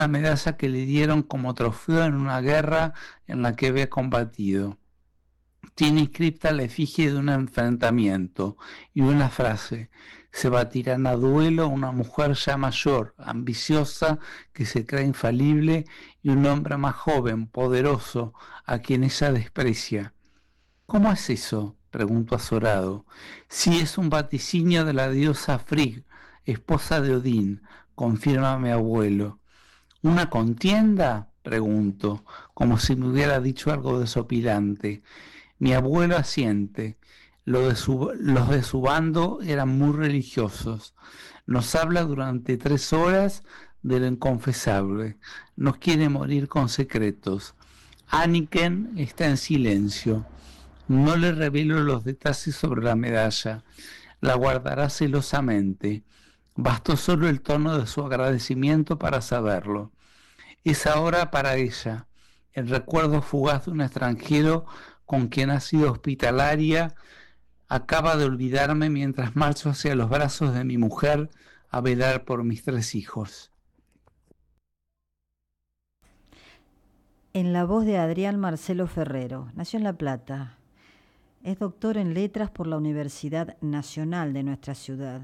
la medalla que le dieron como trofeo en una guerra en la que había combatido. Tiene inscripta la efigie de un enfrentamiento y una frase: se batirán a duelo una mujer ya mayor, ambiciosa, que se cree infalible, y un hombre más joven, poderoso, a quien ella desprecia. ¿Cómo es eso?, preguntó azorado. Sí, es un vaticinio de la diosa Frigg, esposa de Odín, confirma mi abuelo. ¿Una contienda?, pregunto, como si me hubiera dicho algo desopilante. Mi abuelo asiente. Los de su bando eran muy religiosos. Nos habla durante 3 horas de lo inconfesable. Nos quiere morir con secretos. Anniken está en silencio. No le revelo los detalles sobre la medalla. La guardará celosamente. Bastó solo el tono de su agradecimiento para saberlo. Es ahora para ella, el recuerdo fugaz de un extranjero con quien ha sido hospitalaria. Acaba de olvidarme mientras marcho hacia los brazos de mi mujer a velar por mis 3 hijos. En la voz de Adrián Marcelo Ferrero. Nació en La Plata. Es doctor en letras por la Universidad Nacional de nuestra ciudad.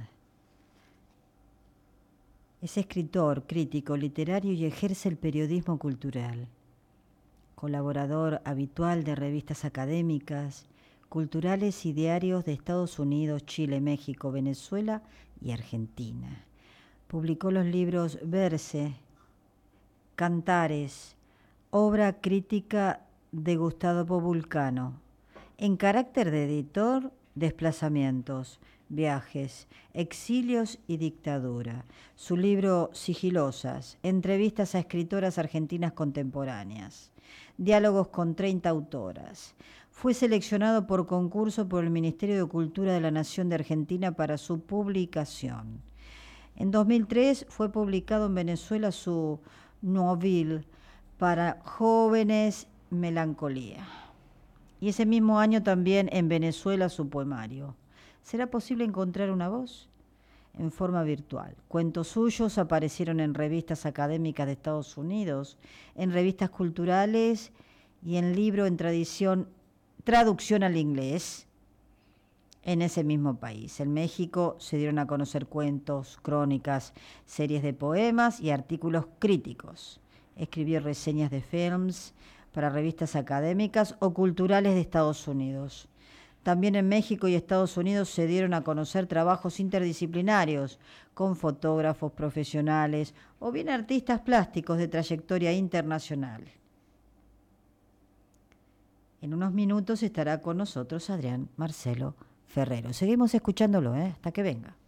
Es escritor, crítico literario y ejerce el periodismo cultural. Colaborador habitual de revistas académicas, culturales y diarios de Estados Unidos, Chile, México, Venezuela y Argentina. Publicó los libros Verse, Cantares, obra crítica de Gustavo Vulcano. En carácter de editor, Desplazamientos, Viajes, Exilios y Dictadura. Su libro Sigilosas, entrevistas a escritoras argentinas contemporáneas. Diálogos con 30 autoras. Fue seleccionado por concurso por el Ministerio de Cultura de la Nación de Argentina para su publicación. En 2003 fue publicado en Venezuela su novela para jóvenes, Melancolía. Y ese mismo año también en Venezuela su poemario. ¿Será posible encontrar una voz? En forma virtual. Cuentos suyos aparecieron en revistas académicas de Estados Unidos, en revistas culturales y en libro en traducción al inglés en ese mismo país. En México se dieron a conocer cuentos, crónicas, series de poemas y artículos críticos. Escribió reseñas de films para revistas académicas o culturales de Estados Unidos. También en México y Estados Unidos se dieron a conocer trabajos interdisciplinarios con fotógrafos profesionales o bien artistas plásticos de trayectoria internacional. En unos minutos estará con nosotros Adrián Marcelo Ferrero. Seguimos escuchándolo, hasta que venga.